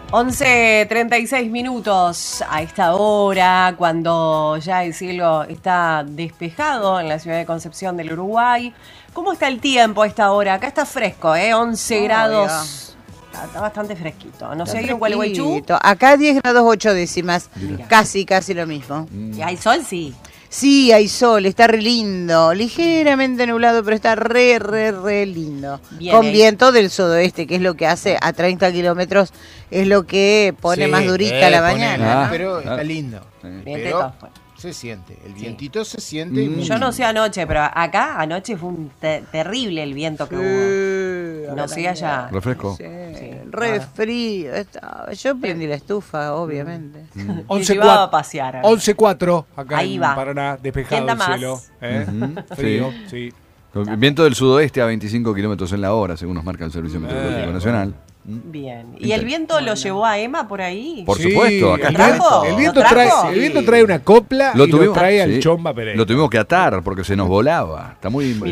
11:36 minutos a esta hora, cuando ya el cielo está despejado en la ciudad de Concepción del Uruguay. ¿Cómo está el tiempo a esta hora? Acá está fresco, 11 grados. Está bastante fresquito. No sé, en Gualeguaychú. Acá 10 grados 8 décimas. Mira. Casi lo mismo. ¿Y hay sol? Sí. Sí, hay sol, está re lindo, ligeramente nublado, pero está re lindo. Bien, con viento del sudoeste, que es lo que hace a 30 kilómetros, es lo que pone más durita la mañana. Pero está lindo. Pero se siente, el vientito se siente. Yo no sé anoche, pero acá anoche fue un terrible el viento que hubo. No sé allá. Refresco. Sí. Re frío. Yo prendí la estufa, obviamente. 11:04 a pasear. 11:04 acá ahí en va. Paraná, despejado el cielo. Frío, sí. Con viento del sudoeste a 25 kilómetros en la hora, según nos marca el Servicio Meteorológico Nacional. Bien. ¿Y el viento lo llevó a Emma por ahí? Por supuesto, acá el viento trae una copla y lo trae al Chomba Pereira. Lo tuvimos que atar porque se nos volaba. Está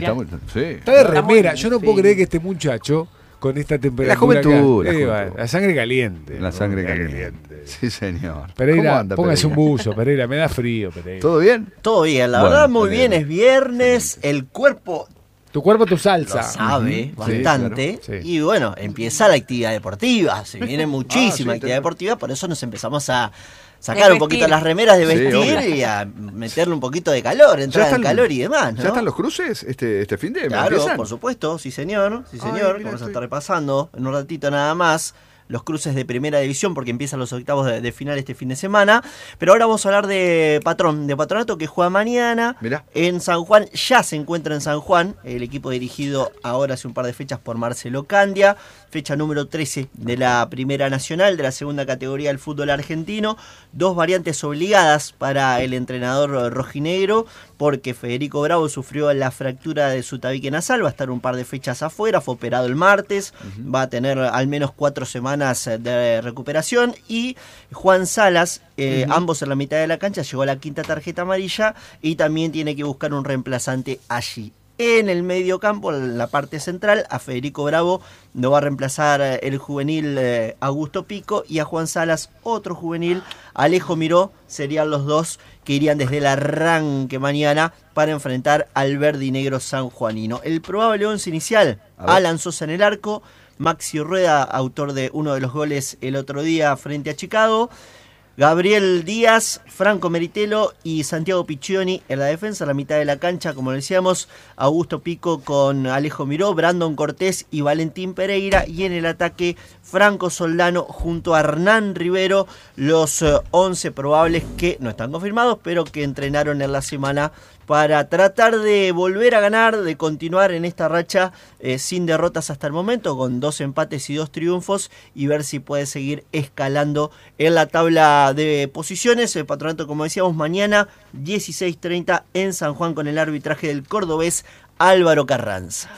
de remera. Yo no puedo creer que este muchacho, con esta temperatura, la juventud, la sangre caliente. La sangre caliente. Sí, señor. Pereira, póngase un buzo, Pereira, me da frío, Pereira. ¿Todo bien? Todo bien, la verdad, muy bien. Es viernes, el cuerpo... Tu cuerpo, tu salsa. Lo sabe bastante. Claro. Sí. Y bueno, empieza la actividad deportiva. Se viene muchísima actividad deportiva, por eso nos empezamos a sacar un poquito las remeras de vestir y a meterle un poquito de calor, entrar en calor y demás, ¿no? ¿Ya están los cruces este fin de? Claro, por supuesto, sí señor. Vamos a estar repasando en un ratito nada más los cruces de primera división porque empiezan los octavos de final este fin de semana. Pero ahora vamos a hablar de Patronato, que juega mañana. Mirá. En San Juan. Ya se encuentra en San Juan el equipo dirigido ahora hace un par de fechas por Marcelo Candia, fecha número 13 de la Primera Nacional, de la segunda categoría del fútbol argentino. 2 variantes obligadas para el entrenador rojinegro, porque Federico Bravo sufrió la fractura de su tabique nasal, va a estar un par de fechas afuera, fue operado el martes, va a tener al menos 4 semanas de recuperación. Y Juan Salas, ambos en la mitad de la cancha, llegó a la 5ª tarjeta amarilla y también tiene que buscar un reemplazante allí. En el medio campo, en la parte central, a Federico Bravo lo va a reemplazar el juvenil Augusto Pico, y a Juan Salas, otro juvenil, Alejo Miró. Serían los dos que irían desde el arranque mañana para enfrentar al verde y negro sanjuanino. El probable 11 inicial: Alan Sosa en el arco, Maxi Rueda, autor de uno de los goles el otro día frente a Chicago, Gabriel Díaz, Franco Meritelo y Santiago Piccioni en la defensa. A la mitad de la cancha, como decíamos, Augusto Pico con Alejo Miró, Brandon Cortés y Valentín Pereira. Y en el ataque, Franco Soldano junto a Hernán Rivero, los 11 probables que no están confirmados, pero que entrenaron en la semana para tratar de volver a ganar, de continuar en esta racha sin derrotas hasta el momento, con 2 empates y 2 triunfos, y ver si puede seguir escalando en la tabla de posiciones. El Patronato, como decíamos, mañana 16:30 en San Juan, con el arbitraje del cordobés Álvaro Carranza.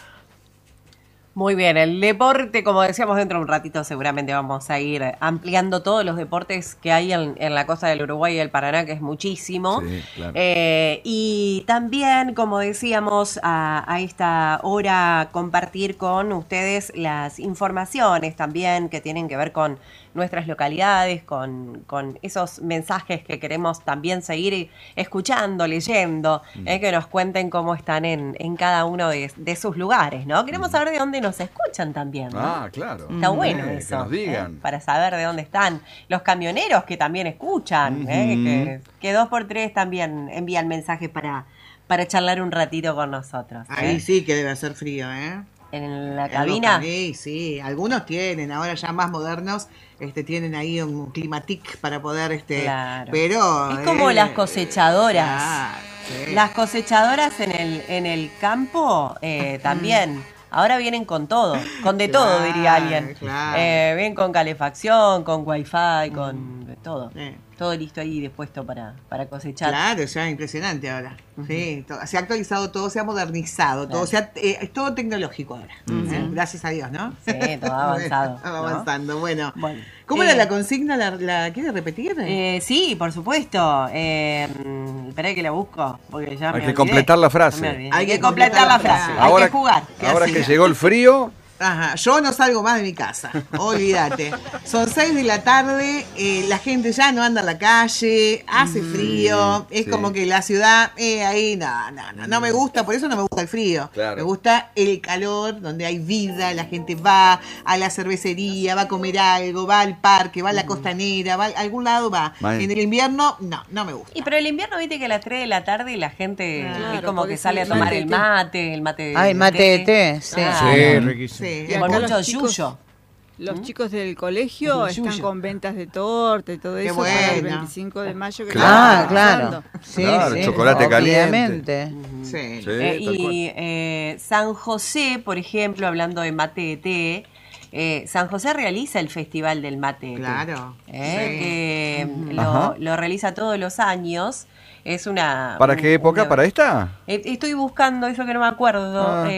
Muy bien, el deporte, como decíamos, dentro de un ratito seguramente vamos a ir ampliando todos los deportes que hay en la costa del Uruguay y el Paraná, que es muchísimo. Sí, claro. Y también, como decíamos, a esta hora compartir con ustedes las informaciones también que tienen que ver con nuestras localidades, con esos mensajes que queremos también seguir escuchando, leyendo, que nos cuenten cómo están en cada uno de sus lugares, ¿no? Queremos saber de dónde nos escuchan también, ¿no? Ah, claro. Está bueno eso. Que nos digan. Para saber de dónde están. Los camioneros que también escuchan, que 2x3 también envían mensajes para charlar un ratito con nosotros. Ahí sí que debe hacer frío, En la cabina. Sí, algunos tienen, ahora ya más modernos, tienen ahí un climatic para poder, claro. Pero es como las cosechadoras. Claro, sí. Las cosechadoras en el campo también. Ahora vienen con todo, con de todo, diría alguien. Claro. Vienen con calefacción, con wifi, con todo. Todo listo ahí dispuesto para cosechar. Claro, ya impresionante ahora. Sí, se ha actualizado todo, se ha modernizado, todo, es todo tecnológico ahora. Gracias a Dios, ¿no? Sí, todo avanzado. Bueno, avanzando, bueno. ¿Cómo era la consigna? ¿La quiere repetir? Sí, por supuesto. Esperá que la busco, porque ya hay que completar la frase. Hay que completar la frase. Hay que jugar. Ahora que llegó el frío, Ajá, yo no salgo más de mi casa, olvídate. Son 6 de la tarde, la gente ya no anda a la calle, hace frío, es como que la ciudad, ahí no me gusta, por eso no me gusta el frío. Claro. Me gusta el calor, donde hay vida, la gente va a la cervecería, va a comer algo, va al parque, va a la costanera, va a algún lado, va. En el invierno, no me gusta. Y pero el invierno, viste que a las 3 de la tarde la gente es como que sale a sí, tomar sí. el mate de Ah, el mate de té, sí. Sí, riquísimo. Sí. Con acá mucho los chicos- yuyo. Los chicos del colegio El están yuyo. con ventas de torta y todo Qué eso para el bueno. 25 de mayo. Que Ah, está claro. pasando. Sí, Claro, sí, chocolate obviamente. Sí. Sí, tal cual. Y San José, por ejemplo, hablando de mate de té, San José realiza el Festival del Mate de Té. Claro. Que Ajá. lo realiza todos los años. Es una... ¿Para qué época? ¿Para esta? Estoy buscando eso que no me acuerdo. Ah.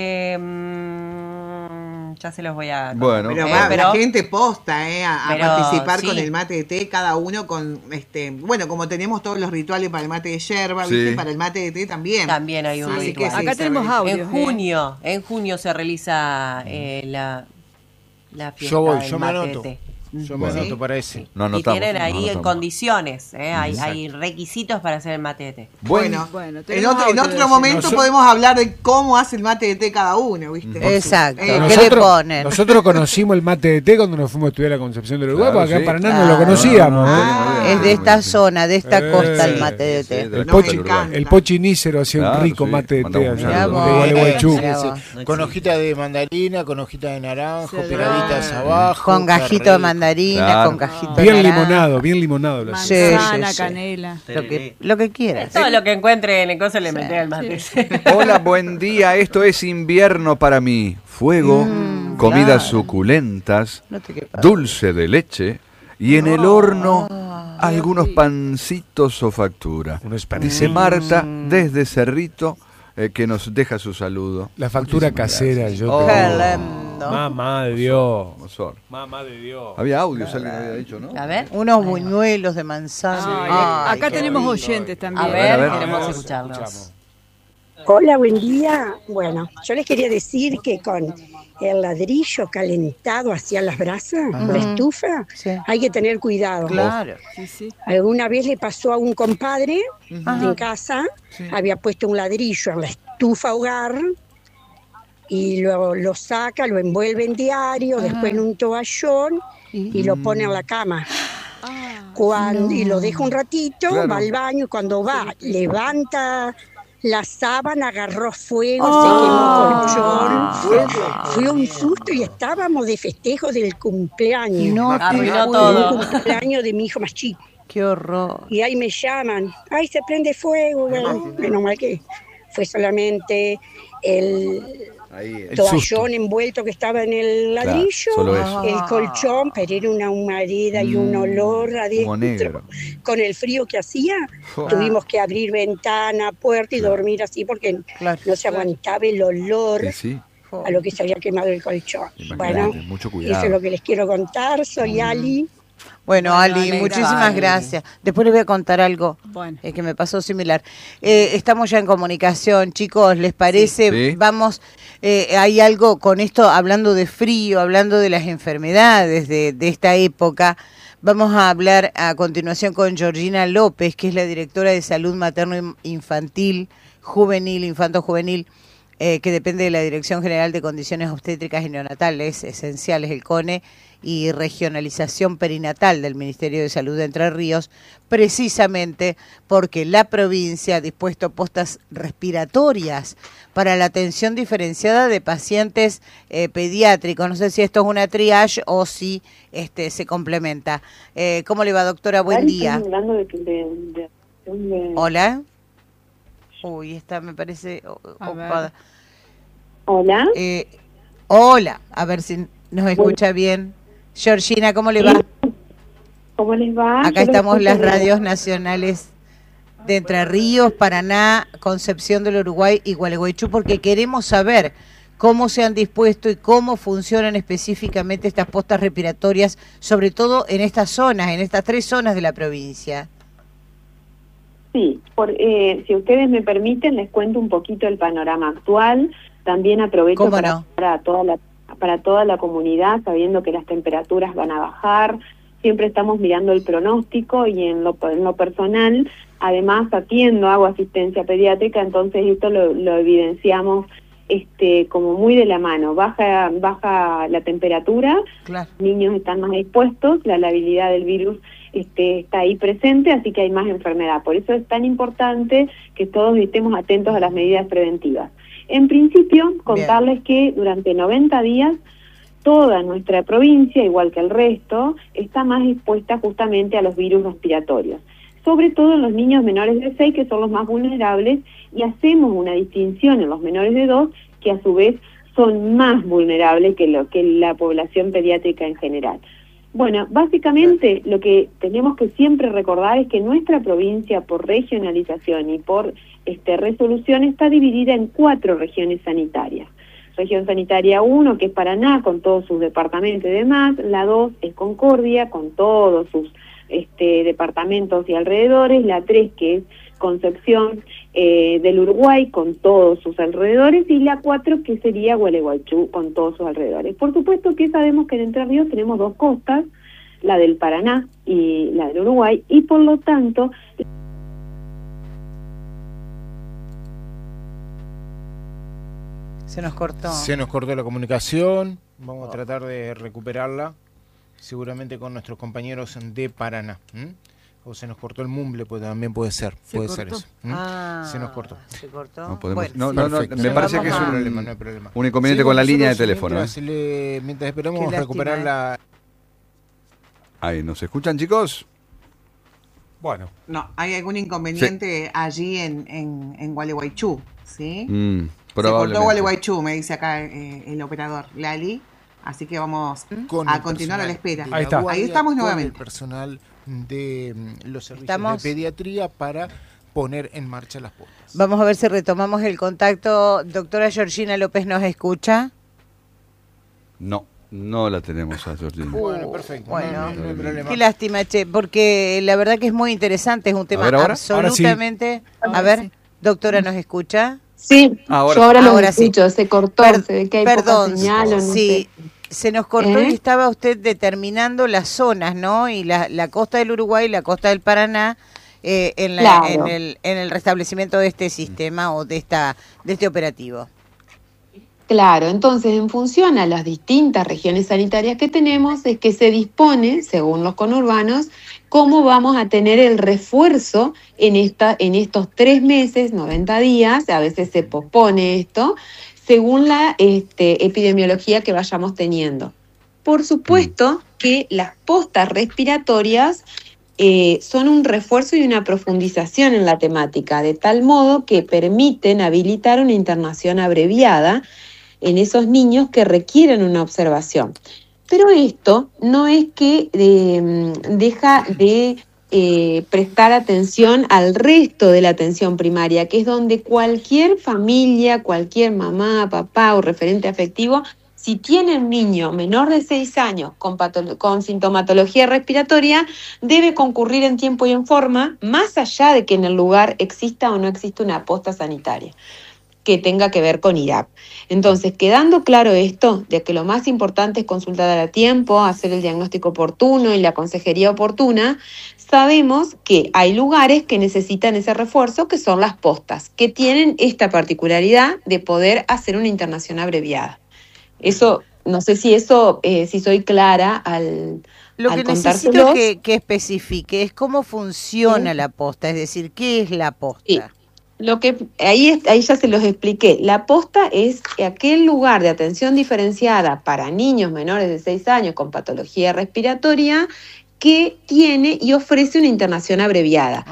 Ya se los voy a... Bueno. Pero la gente posta a pero, participar sí. con el mate de té, cada uno con bueno, como tenemos todos los rituales para el mate de yerba, Sí. ¿viste? Para el mate de té también. También hay un Así ritual. que sí, Acá se tenemos realiza. audios. En junio se realiza la fiesta Yo voy, del yo me mate de anoto. té. Yo me anoto para ese. No Y anotamos, tienen no ahí anotamos. condiciones, hay requisitos para hacer el mate de té. Bueno, Bueno, en tenemos otro audio de ese. momento podemos hablar de cómo hace el mate de té cada uno, ¿viste? Exacto. ¿Qué le Nosotros, ponen? nosotros conocimos el mate de té cuando nos fuimos a estudiar a Concepción del Uruguay, Claro, porque acá sí. en Paraná no lo Claro. conocíamos. Es de esta zona, de esta costa el Sí, mate de sí, té. de la El Nos Pochi, encanta. el Pochi Nícero hacía Claro, un rico sí. mate de té Mandamos un allá, saludo. de Gualeguaychú. Mirá vos. Con hojita de mandarina, con hojita de naranjo, Cedrón. peladitas abajo. Con qué gajito de rico. mandarina, Claro. con gajito de Bien naranja. limonado. Lo Sí, hacía. Manzana, sí, sí. canela. Lo que quieras. Todo lo que encuentre en el coso le meté al mate. Hola, buen día. Esto es invierno para mí. Fuego, comidas claro. suculentas, No te quepas. dulce de leche y en el horno algunos pancitos o factura. Unos Dice pancitos. Marta desde Cerrito que nos deja su saludo. La factura Muchísimas casera, gracias. yo Oh, Qué te lindo. Mamá de Dios. hermosor. Mamá de Dios. Había audios, alguien había dicho, ¿no? A ver. Unos buñuelos de manzana. Ay, Ay, acá qué tenemos rico. oyentes también. A ver, a ver. queremos escucharlos. Hola, buen día. Bueno, yo les quería decir que con el ladrillo calentado hacia las brasas, la estufa, Sí. hay que tener cuidado. Claro. Sí, sí. Alguna vez le pasó a un compadre en casa, había puesto un ladrillo en la estufa hogar y lo saca, lo envuelve en diario, después en un toallón y lo pone en la cama. Y lo deja un ratito, Claro. va al baño y cuando va, levanta la sábana, agarró fuego, se quemó colchón. Fue un susto y estábamos de festejo del cumpleaños. No te Arruinó puedo. todo. El cumpleaños de mi hijo más chico. Qué horror. Y ahí me llaman, ay, se prende fuego. Bueno, menos mal que fue solamente el Ahí, el toallón envuelto que estaba en el Claro, ladrillo, solo eso. el colchón, pero era una humareda y un olor como adentro. negro. Con el frío que hacía, Oh. tuvimos que abrir ventana, puerta y dormir así porque Claro. no se aguantaba el olor Sí, sí. a lo que se había quemado el colchón. Imagínate, Bueno, mucho cuidado. eso es lo que les quiero contar. Soy Ali. Bueno, Bueno, Ali, Ale, muchísimas gracias. Después les voy a contar algo Bueno. que me pasó similar. Estamos ya en comunicación, chicos, ¿les parece? Sí. Vamos, hay algo con esto, hablando de frío, hablando de las enfermedades de esta época. Vamos a hablar a continuación con Georgina López, que es la directora de Salud Materno-Infantil, Juvenil, Infanto-Juvenil, que depende de la Dirección General de Condiciones Obstétricas y Neonatales, esenciales, el CONE, y regionalización perinatal del Ministerio de Salud de Entre Ríos, precisamente porque la provincia ha dispuesto postas respiratorias para la atención diferenciada de pacientes pediátricos. No sé si esto es una triage o si se complementa. ¿Cómo le va, doctora? Buen día. Hola. Uy, esta me parece ocupada. Hola. Hola, a ver si nos escucha bien. Georgina, ¿cómo le va? ¿Cómo les va? Acá estamos las radios nacionales de Entre Ríos, Paraná, Concepción del Uruguay y Gualeguaychú, porque queremos saber cómo se han dispuesto y cómo funcionan específicamente estas postas respiratorias, sobre todo en estas zonas, en estas 3 zonas de la provincia. Sí, si ustedes me permiten, les cuento un poquito el panorama actual. También aprovecho ¿Cómo para no? a toda la para toda la comunidad, sabiendo que las temperaturas van a bajar. Siempre estamos mirando el pronóstico y en lo personal, además hago asistencia pediátrica, entonces esto lo evidenciamos como muy de la mano. Baja la temperatura, claro. Niños están más expuestos, la labilidad del virus está ahí presente, así que hay más enfermedad. Por eso es tan importante que todos estemos atentos a las medidas preventivas. En principio, contarles que durante 90 días toda nuestra provincia, igual que el resto, está más expuesta justamente a los virus respiratorios, sobre todo en los niños menores de 6, que son los más vulnerables, y hacemos una distinción en los menores de 2, que a su vez son más vulnerables que la población pediátrica en general. Bueno, básicamente lo que tenemos que siempre recordar es que nuestra provincia, por regionalización y por resolución, está dividida en 4 regiones sanitarias. Región sanitaria 1, que es Paraná, con todos sus departamentos y demás. La 2 es Concordia, con todos sus departamentos y alrededores. La 3, que es Concepción del Uruguay, con todos sus alrededores. Y la 4, que sería Gualeguaychú, con todos sus alrededores. Por supuesto que sabemos que en Entre Ríos tenemos 2 costas, la del Paraná y la del Uruguay, y por lo tanto... Se nos cortó. Se nos cortó la comunicación. Vamos a tratar de recuperarla, seguramente con nuestros compañeros de Paraná. O se nos cortó el mumble, pues también puede ser. Puede ser eso. Se nos cortó. Se cortó. No podemos. Bueno, no, me parece que es un inconveniente sí, con la línea de teléfono. Mientras esperamos recuperar la... Ahí, ¿nos escuchan, chicos? Bueno. No, hay algún inconveniente allí en Gualeguaychú, ¿sí? Se cortó Gualeguaychú, me dice acá el operador Lali, así que vamos a continuar a la espera. Ahí está. Ahí estamos nuevamente. El personal de los servicios de pediatría para poner en marcha las postas. Vamos a ver si retomamos el contacto. Doctora Georgina López, ¿nos escucha? No la tenemos a Georgina. Bueno, perfecto. Bueno, no hay problema. Qué lástima, che, porque la verdad que es muy interesante, es un tema absolutamente... A ver, doctora, ¿nos escucha? Sí, yo ahora lo escucho, se cortó, se ve que hay poca señal o no sé. Se nos cortó y estaba usted determinando las zonas, ¿no? Y la costa del Uruguay y la costa del Paraná en el restablecimiento de este sistema o de este operativo. Claro, entonces en función a las distintas regiones sanitarias que tenemos es que se dispone, según los conurbanos, cómo vamos a tener el refuerzo en estos 3 meses, 90 días, a veces se pospone esto, según la epidemiología que vayamos teniendo. Por supuesto que las postas respiratorias son un refuerzo y una profundización en la temática, de tal modo que permiten habilitar una internación abreviada en esos niños que requieren una observación. Pero esto no es que deja de prestar atención al resto de la atención primaria, que es donde cualquier familia, cualquier mamá, papá o referente afectivo, si tiene un niño menor de 6 años con sintomatología respiratoria, debe concurrir en tiempo y en forma, más allá de que en el lugar exista o no exista una posta sanitaria que tenga que ver con IRAP. Entonces, quedando claro esto, de que lo más importante es consultar a tiempo, hacer el diagnóstico oportuno y la consejería oportuna, sabemos que hay lugares que necesitan ese refuerzo, que son las postas, que tienen esta particularidad de poder hacer una internación abreviada. Eso, no sé si si soy clara al Lo que necesito que especifique es cómo funciona la posta, es decir, ¿qué es la posta? Sí. Ahí ya se los expliqué. La posta es aquel lugar de atención diferenciada para niños menores de 6 años con patología respiratoria que tiene y ofrece una internación abreviada.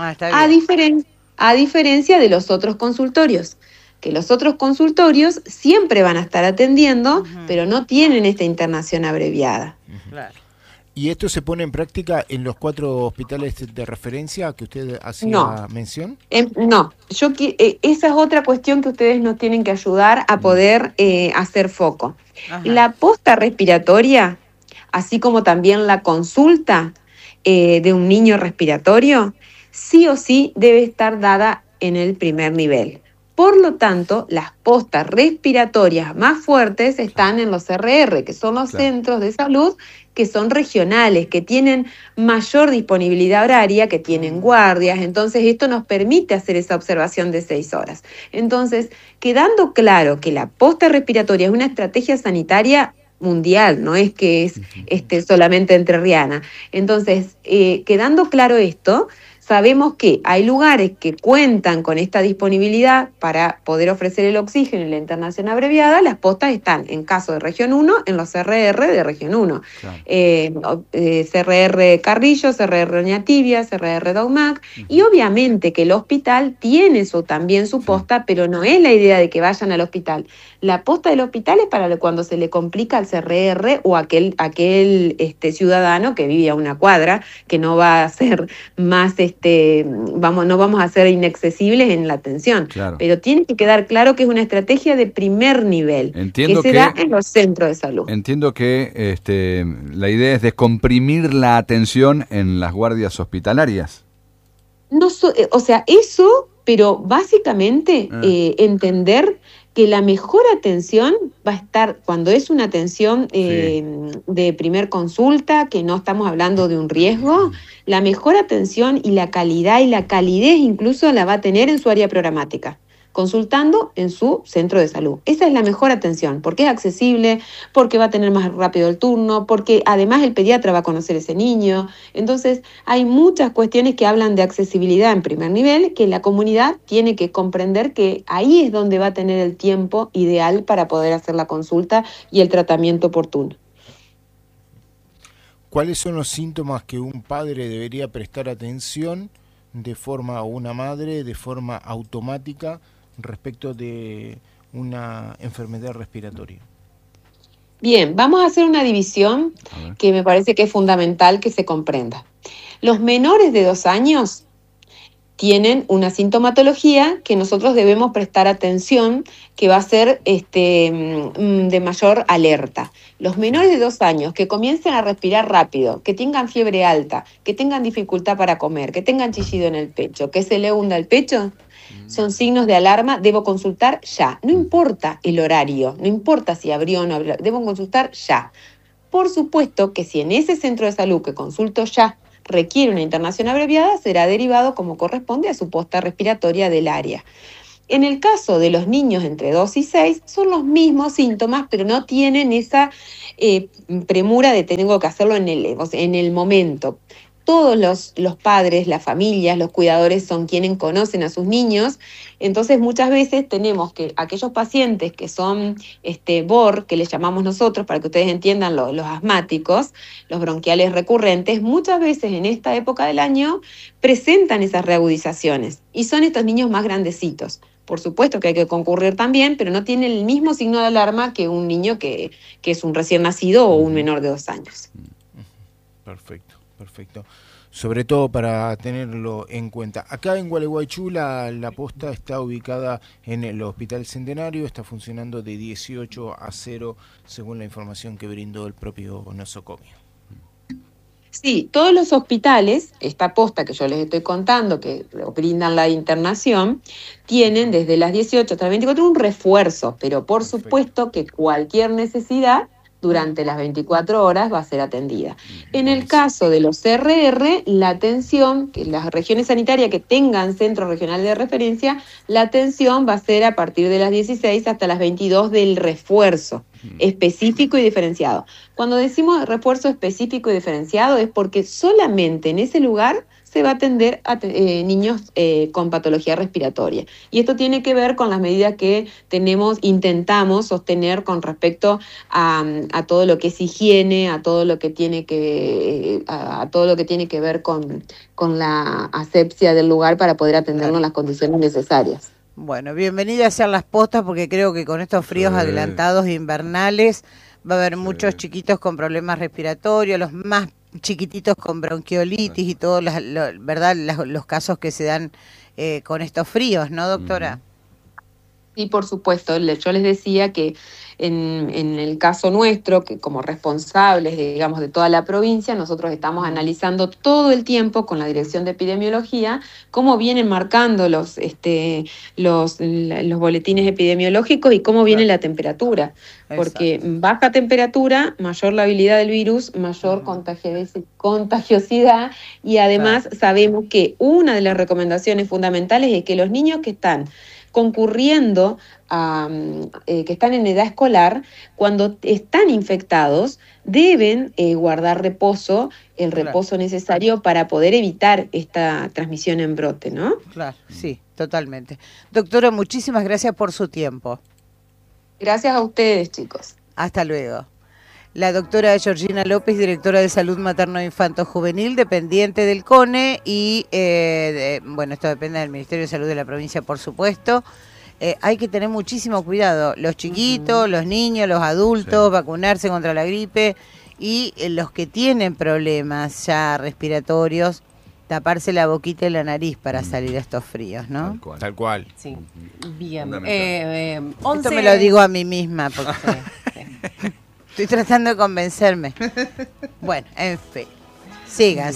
A diferencia de los otros consultorios, que los otros consultorios siempre van a estar atendiendo, pero no tienen esta internación abreviada. Claro. ¿Y esto se pone en práctica en los 4 hospitales de referencia que usted hacía mención? No, esa es otra cuestión que ustedes nos tienen que ayudar a poder hacer foco. Ajá. La posta respiratoria, así como también la consulta de un niño respiratorio, sí o sí debe estar dada en el primer nivel. Por lo tanto, las postas respiratorias más fuertes están en los CRR, que son los centros de salud que son regionales, que tienen mayor disponibilidad horaria, que tienen guardias. Entonces, esto nos permite hacer esa observación de 6 horas. Entonces, quedando claro que la posta respiratoria es una estrategia sanitaria mundial, no es que es solamente entrerriana. Entonces, quedando claro esto, sabemos que hay lugares que cuentan con esta disponibilidad para poder ofrecer el oxígeno y la internación abreviada. Las postas están, en caso de región 1, en los CRR de región 1. Claro. CRR Carrillo, CRR Oñatibia, CRR Daumac, y obviamente que el hospital tiene también su posta, pero no es la idea de que vayan al hospital. La posta del hospital es para cuando se le complica al CRR o aquel ciudadano que vive a una cuadra, que no va a ser más, no vamos a ser inaccesibles en la atención. Claro. Pero tiene que quedar claro que es una estrategia de primer nivel, que se da en los centros de salud. Entiendo que la idea es descomprimir la atención en las guardias hospitalarias. Eso, pero básicamente entender que la mejor atención va a estar cuando es una atención de primer consulta, que no estamos hablando de un riesgo. La mejor atención y la calidad y la calidez incluso la va a tener en su área programática, consultando en su centro de salud. Esa es la mejor atención, porque es accesible, porque va a tener más rápido el turno, porque además el pediatra va a conocer a ese niño. Entonces, hay muchas cuestiones que hablan de accesibilidad en primer nivel, que la comunidad tiene que comprender que ahí es donde va a tener el tiempo ideal para poder hacer la consulta y el tratamiento oportuno. ¿Cuáles son los síntomas que un padre debería prestar atención o una madre de forma automática respecto de una enfermedad respiratoria? Bien, vamos a hacer una división que me parece que es fundamental que se comprenda. Los menores de 2 años tienen una sintomatología que nosotros debemos prestar atención, que va a ser de mayor alerta. Los menores de 2 años que comiencen a respirar rápido, que tengan fiebre alta, que tengan dificultad para comer, que tengan chillido en el pecho, que se le hunda el pecho, son signos de alarma, debo consultar ya. No importa el horario, no importa si abrió o no abrió, debo consultar ya. Por supuesto que si en ese centro de salud que consulto ya requiere una internación abreviada, será derivado como corresponde a su posta respiratoria del área. En el caso de los niños entre 2 y 6, son los mismos síntomas, pero no tienen esa premura de tengo que hacerlo en el momento. Todos los padres, las familias, los cuidadores son quienes conocen a sus niños, entonces muchas veces tenemos que aquellos pacientes que son BOR, que les llamamos nosotros, para que ustedes entiendan los asmáticos, los bronquiales recurrentes, muchas veces en esta época del año presentan esas reagudizaciones y son estos niños más grandecitos. Por supuesto que hay que concurrir también, pero no tiene el mismo signo de alarma que un niño que es un recién nacido o un menor de 2 años. Perfecto. Sobre todo para tenerlo en cuenta. Acá en Gualeguaychú la posta está ubicada en el Hospital Centenario, está funcionando de 18 a 0 según la información que brindó el propio nosocomio. Sí, todos los hospitales, esta posta que yo les estoy contando, que brindan la internación, tienen desde las 18 hasta las 24 un refuerzo, pero por supuesto que cualquier necesidad durante las 24 horas va a ser atendida. En el caso de los CRR, la atención, que las regiones sanitarias que tengan centro regional de referencia, la atención va a ser a partir de las 16 hasta las 22 del refuerzo específico y diferenciado. Cuando decimos refuerzo específico y diferenciado es porque solamente en ese lugar se va a atender a niños con patología respiratoria. Y esto tiene que ver con las medidas que intentamos sostener con respecto a todo lo que es higiene, a todo lo que tiene que ver con la asepsia del lugar para poder atenderlo en las condiciones necesarias. Bueno, bienvenidas sean las postas porque creo que con estos fríos adelantados invernales va a haber muchos chiquitos con problemas respiratorios, los más chiquititos con bronquiolitis y todos los casos que se dan con estos fríos, ¿no, doctora? Sí, por supuesto. Yo les decía que en el caso nuestro, que como responsables, digamos, de toda la provincia, nosotros estamos analizando todo el tiempo con la Dirección de Epidemiología cómo vienen marcando los boletines epidemiológicos y cómo viene la temperatura. Porque baja temperatura, mayor la habilidad del virus, mayor contagiosidad, y además sabemos que una de las recomendaciones fundamentales es que los niños que están concurriendo que están en edad escolar, cuando están infectados, deben guardar reposo, el reposo necesario para poder evitar esta transmisión en brote, ¿no? Claro, sí, totalmente. Doctora, muchísimas gracias por su tiempo. Gracias a ustedes, chicos. Hasta luego. La doctora Georgina López, directora de Salud Materno-Infanto-Juvenil, dependiente del CONE y, bueno, esto depende del Ministerio de Salud de la provincia, por supuesto. Hay que tener muchísimo cuidado, los chiquitos, los niños, los adultos, vacunarse contra la gripe y los que tienen problemas ya respiratorios, taparse la boquita y la nariz para salir a estos fríos, ¿no? Tal cual. Sí, bien. Esto me lo digo a mí misma porque estoy tratando de convencerme. Bueno, en fin, sigan.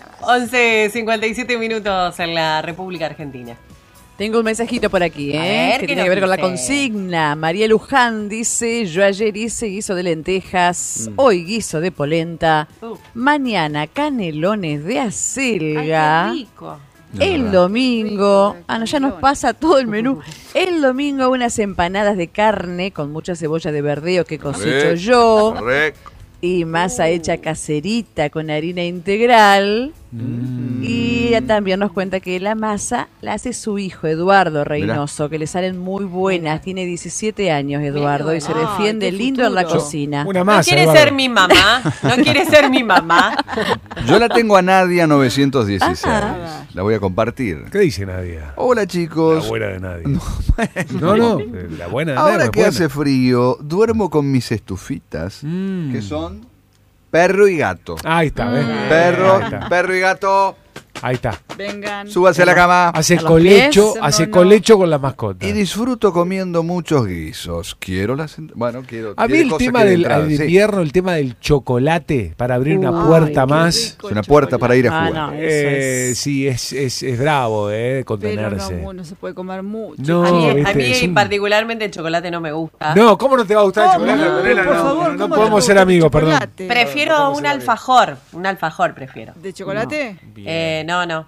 11:57 minutos en la República Argentina. Tengo un mensajito por aquí, que tiene que ver con la consigna. María Luján dice: yo ayer hice guiso de lentejas, hoy guiso de polenta, mañana canelones de acelga. Ay, qué rico. El domingo, ya nos pasa todo el menú. El domingo unas empanadas de carne con mucha cebolla de verdeo que cosecho yo. Y masa hecha caserita con harina integral. Y también nos cuenta que la masa la hace su hijo Eduardo Reynoso, que le salen muy buenas. Tiene 17 años Eduardo y se defiende lindo en la cocina. Una masa, no quiere ser mi mamá. No quiere ser mi mamá. Yo la tengo a Nadia 916. La voy a compartir. ¿Qué dice Nadia? Hola, chicos. La buena de Nadia. No, la buena de Nadia. Ahora que hace frío, duermo con mis estufitas, que son perro y gato. Ahí está, ¿ves? Perro y gato. Ahí está. Vengan. Súbase a la cama. Hace colecho con la mascota. Y disfruto comiendo muchos guisos. Quiero a mí el tema del invierno, el tema del chocolate para abrir una puerta más. Es una puerta para ir a jugar. Sí, es bravo, contenerse. Pero no se puede comer mucho. No, a mí particularmente el chocolate no me gusta. No, ¿cómo no te va a gustar el chocolate? Por favor, no podemos ser amigos, perdón. Prefiero un alfajor. Un alfajor prefiero. ¿De chocolate? No.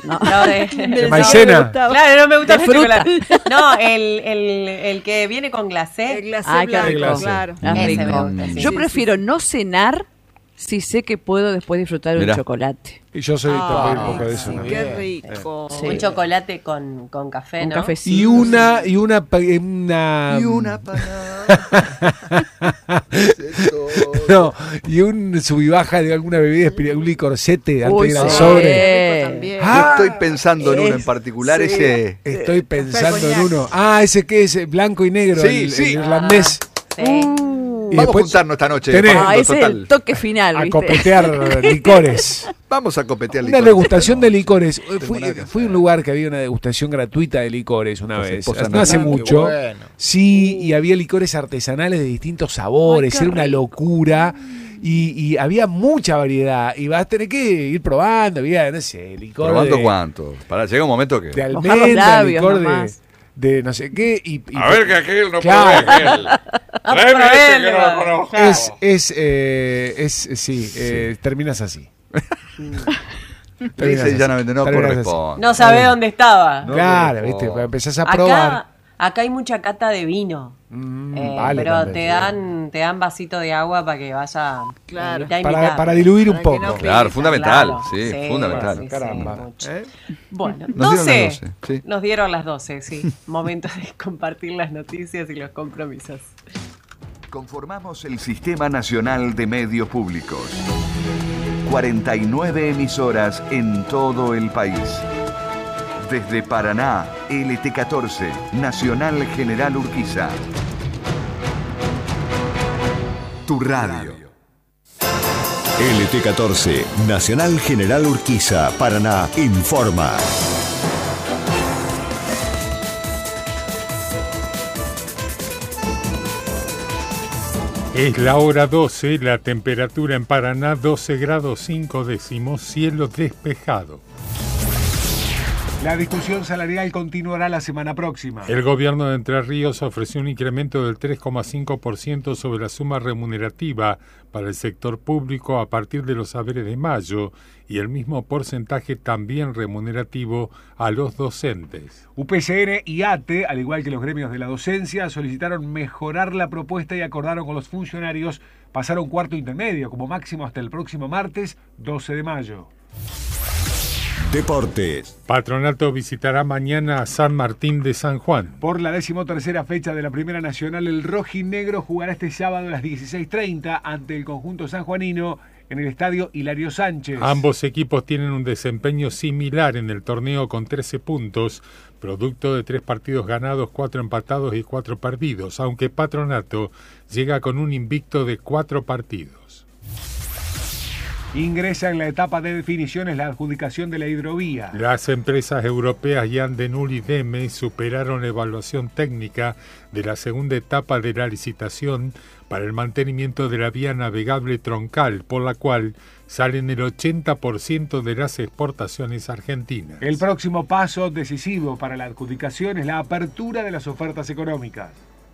¿De maicena? Claro, no me gusta el chocolate. No, el que viene con glacé. El glacé blanco, claro. Ese me gusta, Yo prefiero no cenar si sé que puedo después disfrutar un chocolate. Y yo soy también un poco de eso. Qué rico. Un chocolate con café, ¿no? Y una no, y un sub y baja de alguna bebida, un licorcete antes de ir al sobre. Estoy pensando en uno en particular, ese. Estoy pensando en uno. Ese que es blanco y negro, el irlandés. Y vamos a juntarnos esta noche. Ese es el toque final. A copetear licores. Vamos a copetear licores. Una degustación de licores. Fui a un lugar que había una degustación gratuita de licores una vez. No hace mucho. Bueno. Sí, y había licores artesanales de distintos sabores. Era una locura. Y había mucha variedad. Y vas a tener que ir probando. Había, no sé, licor. ¿Probando cuánto? Llega un momento que. De almendra, licor de no sé qué. A ver, que aquel no puede aquel. Tráeme que no lo conozco. Terminas así. Llanamente no corresponde. No sabe dónde estaba. Claro, viste, empezás a probar. Acá hay mucha cata de vino. Pero te dan vasito de agua para que vaya para diluir un poco. Claro, fundamental. Sí, fundamental. Sí, caramba. Bueno, 12. Nos dieron las 12, sí. Momento de compartir las noticias y los compromisos. Conformamos el Sistema Nacional de Medios Públicos. 49 emisoras en todo el país. Desde Paraná, LT14, Nacional General Urquiza. Tu radio. LT14, Nacional General Urquiza, Paraná, informa. Es la hora 12, la temperatura en Paraná 12 grados 5 décimos, cielo despejado. La discusión salarial continuará la semana próxima. El gobierno de Entre Ríos ofreció un incremento del 3,5% sobre la suma remunerativa para el sector público a partir de los haberes de mayo y el mismo porcentaje también remunerativo a los docentes. UPCN y ATE, al igual que los gremios de la docencia, solicitaron mejorar la propuesta y acordaron con los funcionarios pasar a un cuarto intermedio, como máximo hasta el próximo martes 12 de mayo. Deportes. Patronato visitará mañana a San Martín de San Juan. Por la 13ª fecha de la Primera Nacional, el rojinegro jugará este sábado a las 16:30 ante el conjunto sanjuanino en el estadio Hilario Sánchez. Ambos equipos tienen un desempeño similar en el torneo con 13 puntos, producto de 3 partidos ganados, 4 empatados y 4 perdidos, aunque Patronato llega con un invicto de 4 partidos. Ingresa en la etapa de definiciones la adjudicación de la hidrovía. Las empresas europeas Jan de Null y DEME superaron la evaluación técnica de la segunda etapa de la licitación para el mantenimiento de la vía navegable troncal, por la cual salen el 80% de las exportaciones argentinas. El próximo paso decisivo para la adjudicación es la apertura de las ofertas económicas.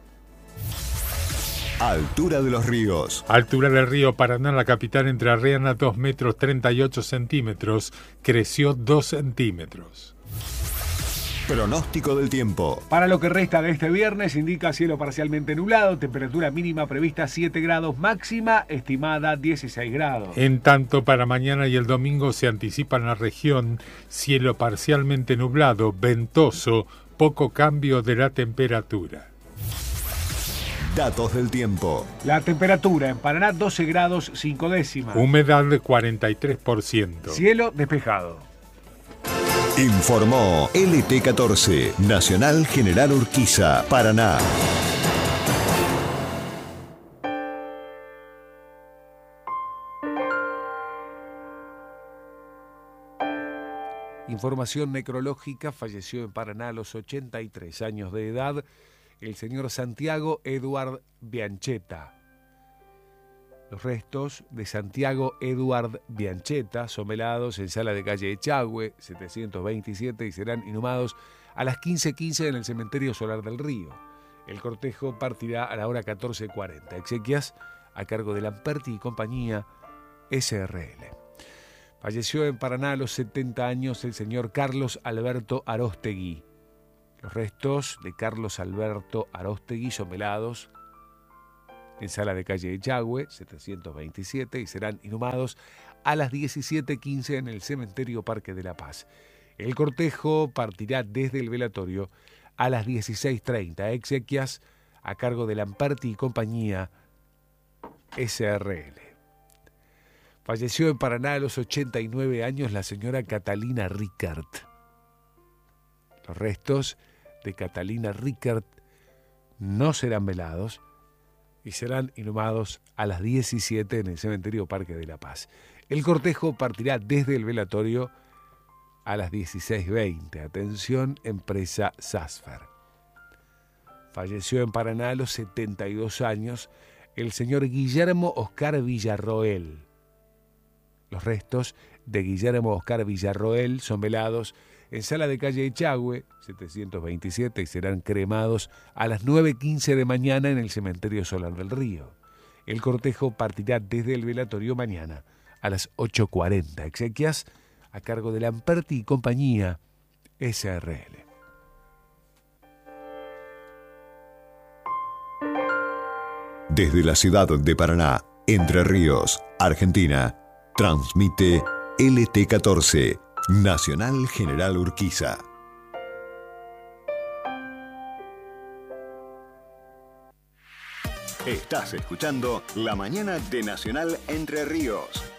Altura de los ríos. Altura del río Paraná, la capital entrerriana, 2 metros 38 centímetros, creció 2 centímetros. Pronóstico del tiempo. Para lo que resta de este viernes, indica cielo parcialmente nublado, temperatura mínima prevista 7 grados, máxima estimada 16 grados. En tanto, para mañana y el domingo se anticipa en la región cielo parcialmente nublado, ventoso, poco cambio de la temperatura. Datos del tiempo. La temperatura en Paraná 12 grados 5 décimas. Humedad de 43%. Cielo despejado. Informó LT14, Nacional General Urquiza, Paraná. Información necrológica, falleció en Paraná a los 83 años de edad el señor Santiago Eduard Bianchetta. Los restos de Santiago Eduard Bianchetta son velados en sala de calle Echagüe, 727, y serán inhumados a las 15:15 en el cementerio Solar del Río. El cortejo partirá a la hora 14:40. Exequias a cargo de Lamperti y compañía SRL. Falleció en Paraná a los 70 años el señor Carlos Alberto Aróstegui. Los restos de Carlos Alberto Aróstegui son velados en sala de calle Echagüe, 727, y serán inhumados a las 17:15 en el cementerio Parque de la Paz. El cortejo partirá desde el velatorio a las 16:30. Exequias a cargo de Lamperti y compañía SRL. Falleció en Paraná a los 89 años la señora Catalina Rickert. Los restos de Catalina Rickert no serán velados y serán inhumados a las 17 en el cementerio Parque de la Paz. El cortejo partirá desde el velatorio a las 16:20. Atención, empresa Sasfer. Falleció en Paraná a los 72 años el señor Guillermo Oscar Villarroel. Los restos de Guillermo Oscar Villarroel son velados en sala de calle Echagüe, 727, y serán cremados a las 9:15 de mañana en el cementerio Solar del Río. El cortejo partirá desde el velatorio mañana a las 8:40. Exequias a cargo de Lamperti y compañía SRL. Desde la ciudad de Paraná, Entre Ríos, Argentina, transmite LT14, Nacional General Urquiza. Estás escuchando La Mañana de Nacional Entre Ríos.